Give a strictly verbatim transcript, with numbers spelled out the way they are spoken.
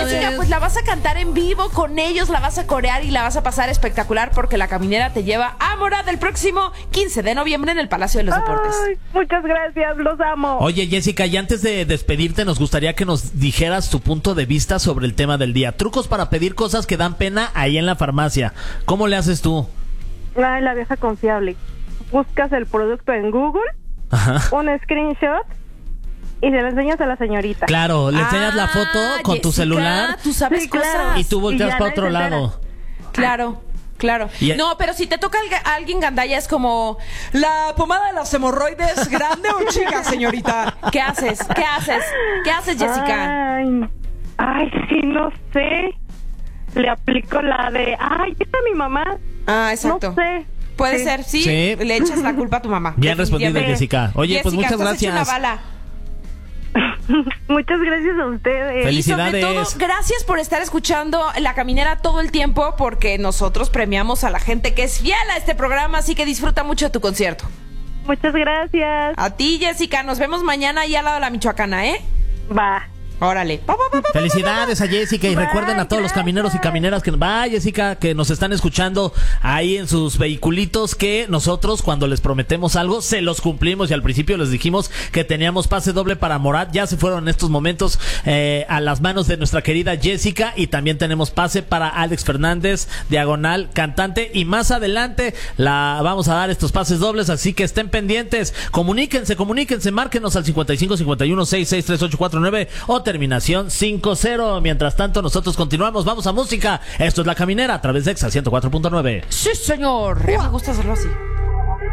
Jessica, pues la vas a cantar en vivo con ellos, la vas a corear y la vas a pasar espectacular porque La Caminera te lleva a Morad el próximo quince de noviembre en el Palacio de los Deportes. Ay, muchas gracias, los amo. Oye, Jessica, y antes de despedirte, nos gustaría que nos dijeras tu punto de vista sobre el tema del día. Trucos para pedir cosas que dan pena ahí en la farmacia. ¿Cómo le haces tú? Ay, la vieja confiable. Buscas el producto en Google, Ajá. un screenshot y se lo enseñas a la señorita. Claro, le enseñas Ah, la foto con Jessica, tu celular tú sabes Sí, claro. cosas. y tú volteas Y ya para nadie otro se entera. lado. Claro, claro. Y- No, pero si te toca alg- a alguien gandalla es como la pomada de las hemorroides, ¿grande o chica, señorita? ¿Qué haces? ¿Qué haces? ¿Qué haces, Jessica? Ay, ay, sí, no sé. Le aplico la de, ay, ¿qué está mi mamá? Ah, exacto. No sé. Puede Sí. ser, ¿sí? Sí. Le echas la culpa a tu mamá. Bien respondido, Definitivamente. Jessica. Oye, pues Jessica, muchas tú has hecho gracias. una bala. Muchas gracias a ustedes. Feliz- Y sobre Felicidades. todo, gracias por estar escuchando La Caminera todo el tiempo, porque nosotros premiamos a la gente que es fiel a este programa, así que disfruta mucho de tu concierto. Muchas gracias. A ti, Jessica, nos vemos mañana ahí al lado de la Michoacana, ¿eh? Va. Órale. Pa, pa, pa, pa. Felicidades a Jessica y Bye, recuerden a todos los gracias. camineros y camineras que va, Jessica, que nos están escuchando ahí en sus vehiculitos, que nosotros cuando les prometemos algo se los cumplimos y al principio les dijimos que teníamos pase doble para Morad. Ya se fueron en estos momentos eh, a las manos de nuestra querida Jessica y también tenemos pase para Alex Fernández, diagonal cantante, y más adelante la vamos a dar estos pases dobles, así que estén pendientes, comuníquense, comuníquense, márquenos al cincuenta y cinco cincuenta y uno sesenta y seis treinta y ocho cuarenta y nueve o terminación cincuenta. Mientras tanto, nosotros continuamos, vamos a música. Esto es La Caminera a través de Exa ciento cuatro punto nueve. Sí, señor. Me gusta hacerlo así.